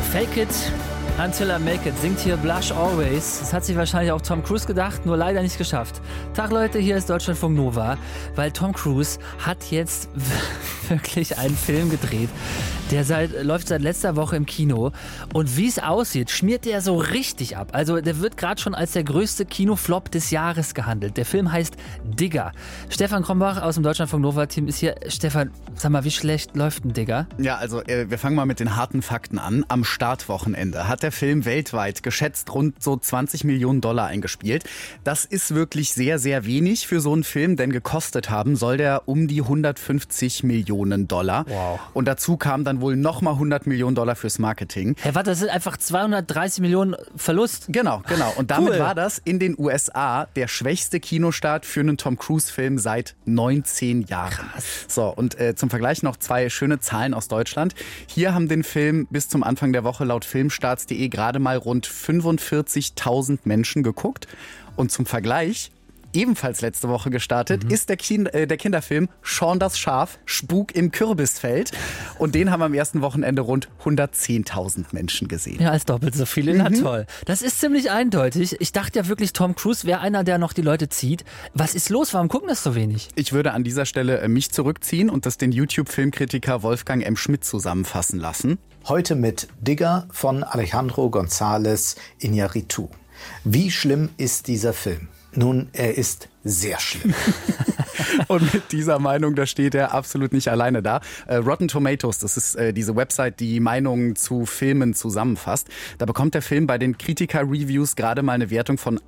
Fake it until I make it, singt hier Blush Always. Das hat sich wahrscheinlich auch Tom Cruise gedacht, nur leider nicht geschafft. Tag Leute, hier ist Deutschlandfunk Nova, weil Tom Cruise hat jetzt wirklich einen Film gedreht, der läuft seit letzter Woche im Kino, und wie es aussieht, schmiert der so richtig ab. Also der wird gerade schon als der größte Kinoflop des Jahres gehandelt. Der Film heißt Digger. Stefan Krombach aus dem Deutschlandfunk Nova Team ist hier. Stefan, sag mal, wie schlecht läuft ein Digger? Ja, also wir fangen mal mit den harten Fakten an. Am Startwochenende hat der Film weltweit geschätzt rund so $20 Millionen eingespielt. Das ist wirklich sehr, sehr wenig für so einen Film, denn gekostet haben soll der um die $150 Millionen. Wow. Und dazu kam dann wohl nochmal $100 Millionen fürs Marketing. Hey, warte, das sind einfach 230 Millionen Verlust. Genau. Und damit Cool. war das in den USA der schwächste Kinostart für einen Tom Cruise-Film seit 19 Jahren. Krass. So, und zum Vergleich noch 2 schöne Zahlen aus Deutschland. Hier haben den Film bis zum Anfang der Woche laut Filmstarts.de gerade mal rund 45.000 Menschen geguckt. Und zum Vergleich, ebenfalls letzte Woche gestartet, ist der Kinderfilm Shaun das Schaf, Spuk im Kürbisfeld. Und den haben am ersten Wochenende rund 110.000 Menschen gesehen. Ja, als doppelt so viele. Na toll. Das ist ziemlich eindeutig. Ich dachte ja wirklich, Tom Cruise wäre einer, der noch die Leute zieht. Was ist los? Warum gucken das so wenig? Ich würde an dieser Stelle mich zurückziehen und das den YouTube-Filmkritiker Wolfgang M. Schmidt zusammenfassen lassen. Heute mit Digger von Alejandro González Iñárritu. Wie schlimm ist dieser Film? Nun, er ist sehr schlimm. Und mit dieser Meinung, da steht er absolut nicht alleine da. Rotten Tomatoes, das ist diese Website, die Meinungen zu Filmen zusammenfasst. Da bekommt der Film bei den Kritiker-Reviews gerade mal eine Wertung von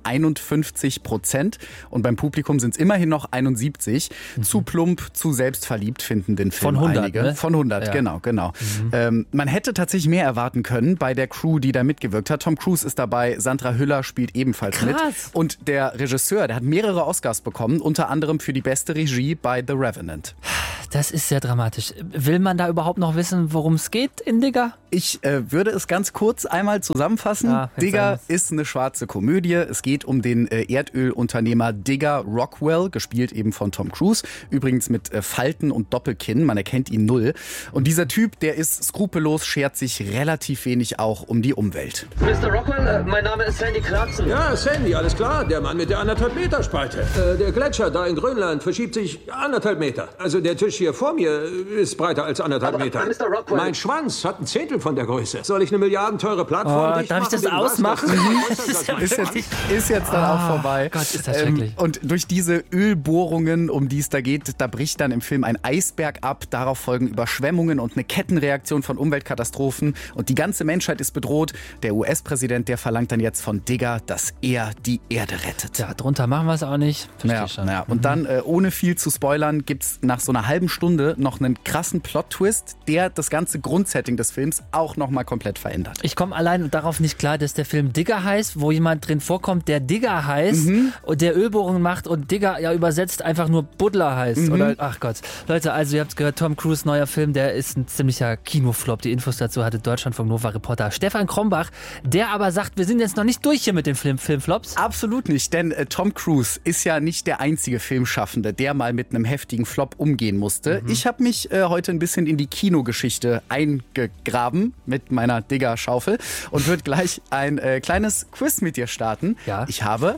51%. Und beim Publikum sind es immerhin noch 71. Zu plump, zu selbstverliebt finden den Film Von 100, einige. ne? Von 100, Ja. genau. Man hätte tatsächlich mehr erwarten können bei der Crew, die da mitgewirkt hat. Tom Cruise ist dabei, Sandra Hüller spielt ebenfalls mit. Und der Regisseur, der hat mehrere Oscars bekommen, unter anderem für die beste Regie bei The Revenant. Das ist sehr dramatisch. Will man da überhaupt noch wissen, worum es geht in Digger? Ich würde es ganz kurz einmal zusammenfassen. Ja, Digger ist eine schwarze Komödie. Es geht um den Erdölunternehmer Digger Rockwell, gespielt eben von Tom Cruise. Übrigens mit Falten und Doppelkinn, man erkennt ihn null. Und dieser Typ, der ist skrupellos, schert sich relativ wenig auch um die Umwelt. Mr. Rockwell, mein Name ist Sandy Clarkson. Ja, Sandy, alles klar. Der Mann mit der 1,5 Meter Spalte. Der Gletscher da in Grönland verschiebt sich 1,5 Meter. Also der Tisch hier vor mir ist breiter als 1,5 Meter. Mr. Rockwell. Mein Schwanz hat ein Zehntel von der Größe. Soll ich eine milliardenteure Plattform dicht darf ich das machen, wegen ausmachen? Wasser? Ist jetzt dann auch vorbei. Gott, ist das schrecklich. Und durch diese Ölbohrungen, um die es da geht, da bricht dann im Film ein Eisberg ab. Darauf folgen Überschwemmungen und eine Kettenreaktion von Umweltkatastrophen. Und die ganze Menschheit ist bedroht. Der US-Präsident, der verlangt dann jetzt von Digger, dass er die Erde rettet. Ja, drunter machen wir es auch nicht. Verstehe schon. Naja. Und dann, ohne viel zu spoilern, gibt's nach so einer halben Stunde noch einen krassen Plot-Twist, der das ganze Grundsetting des Films auch nochmal komplett verändert. Ich komme allein darauf nicht klar, dass der Film Digger heißt, wo jemand drin vorkommt, der Digger heißt und der Ölbohrungen macht und Digger ja übersetzt einfach nur Buddler heißt. Oder, ach Gott. Leute, also ihr habt gehört, Tom Cruise neuer Film, der ist ein ziemlicher Kinoflop. Die Infos dazu hatte Deutschlandfunk Nova-Reporter Stefan Krombach, der aber sagt, wir sind jetzt noch nicht durch hier mit den Filmflops. Absolut nicht, denn Tom Cruise ist ja nicht der einzige Filmschaffende, der mal mit einem heftigen Flop umgehen musste. Ich habe mich heute ein bisschen in die Kinogeschichte eingegraben mit meiner Digger-Schaufel und würde gleich ein kleines Quiz mit dir starten. Ja. Ich habe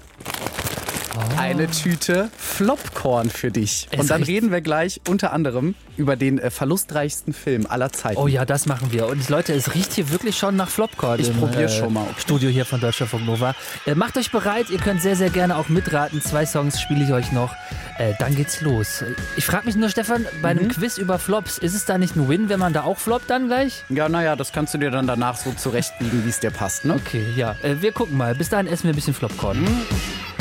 eine Tüte Flopcorn für dich. Es Und dann riecht- reden wir gleich unter anderem über den verlustreichsten Film aller Zeiten. Oh ja, das machen wir. Und Leute, es riecht hier wirklich schon nach Flopcorn. Ich im, probiere schon mal. Okay. Studio hier von Deutschlandfunk Nova. Macht euch bereit, ihr könnt sehr, sehr gerne auch mitraten. 2 Songs spiele ich euch noch. Dann geht's los. Ich frage mich nur, Stefan, bei einem Quiz über Flops, ist es da nicht ein Win, wenn man da auch floppt dann gleich? Ja, naja, das kannst du dir dann danach so zurechtbiegen, wie es dir passt, ne? Okay, ja. Wir gucken mal. Bis dahin essen wir ein bisschen Flopcorn.